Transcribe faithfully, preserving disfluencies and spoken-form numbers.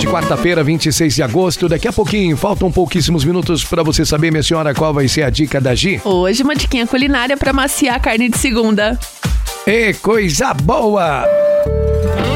Hoje, quarta-feira, vinte e seis de agosto. Daqui a pouquinho, faltam pouquíssimos minutos pra você saber, minha senhora, qual vai ser a dica da Gi. Hoje, uma diquinha culinária pra maciar a carne de segunda. E coisa boa!